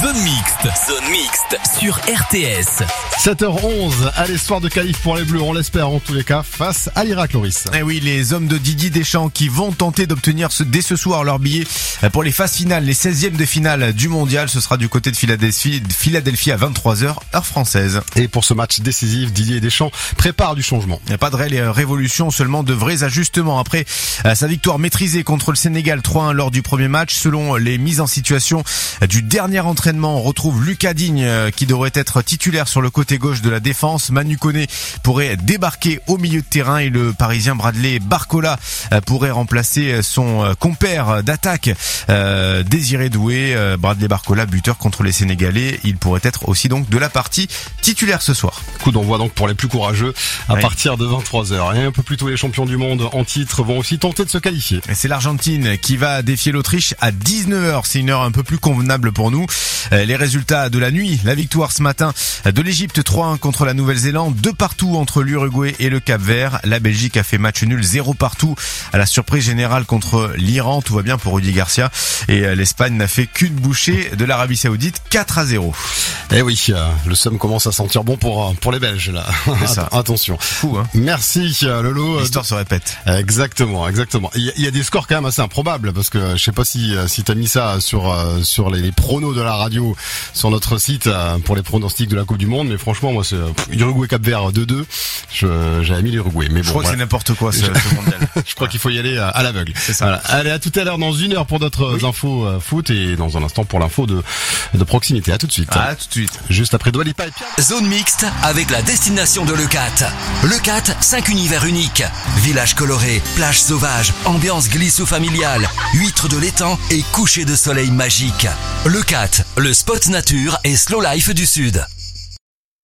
Zone Mixte sur RTS. 7h11, allez, soir de qualif pour les Bleus, on l'espère en tous les cas, face à l'Irak, Loris. Eh oui, les hommes de Didier Deschamps qui vont tenter d'obtenir dès ce soir leur billet pour les phases finales, les 16e de finale du mondial. Ce sera du côté de Philadelphie à 23h, heure française. Et pour ce match décisif, Didier Deschamps prépare du changement. Il n'y a pas de réelle révolution, seulement de vrais ajustements. Après sa victoire maîtrisée contre le Sénégal 3-1 lors du premier match, selon les mises en situation du dernier entraînement, on retrouve Lucas Digne qui devrait être titulaire sur le côté gauche de la défense. Manu Koné pourrait débarquer au milieu de terrain et le Parisien Bradley Barcola pourrait remplacer son compère d'attaque Désiré Doué. Bradley Barcola, buteur contre les Sénégalais, il pourrait être aussi donc de la partie titulaire ce soir. Coup d'envoi donc pour les plus courageux à partir de 23h. Et un peu plus tôt, les champions du monde en titre vont aussi tenter de se qualifier. Et c'est l'Argentine qui va défier l'Autriche à 19h. C'est une heure un peu plus convenable pour nous. Les résultats de la nuit, la victoire ce matin de l'Égypte 3-1 contre la Nouvelle-Zélande, 2-2 entre l'Uruguay et le Cap-Vert. La Belgique a fait match nul 0-0 à la surprise générale contre l'Iran. Tout va bien pour Rudy Garcia. Et l'Espagne n'a fait qu'une bouchée de l'Arabie Saoudite, 4-0. Eh oui, le somme commence à sentir bon pour les Belges là. Ça. Attention. Fou, hein. Merci Lolo. L'histoire se répète. Exactement. Il y a des scores quand même assez improbables parce que je sais pas si t'as mis ça sur les pronos de la radio sur notre site pour les pronostics de la Coupe du Monde, mais franchement moi c'est Uruguay Cap-Vert 2-2. J'avais mis l'Uruguay, mais bon. Je crois que c'est n'importe quoi ce mondial. Je crois qu'il faut y aller à l'aveugle. C'est ça. Voilà. Allez, à tout à l'heure dans une heure pour d'autres infos foot et dans un instant pour l'info de proximité. À tout de suite. À tout de suite. Juste après Dua Lipa et Pierre. Zone mixte avec la destination de Leucate. Leucate, 5 univers uniques. Village coloré, plage sauvage, ambiance glissou familiale, huîtres de l'étang et coucher de soleil magique. Leucate, le spot nature et slow life du Sud.